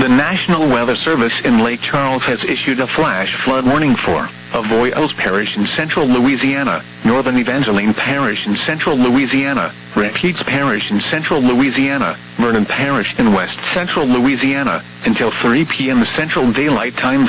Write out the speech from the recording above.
The National Weather Service in Lake Charles has issued a flash flood warning for Avoyelles Parish in central Louisiana, Northern Evangeline Parish in central Louisiana, Rapides Parish in central Louisiana, Vernon Parish in west central Louisiana, until 3 p.m. Central Daylight Time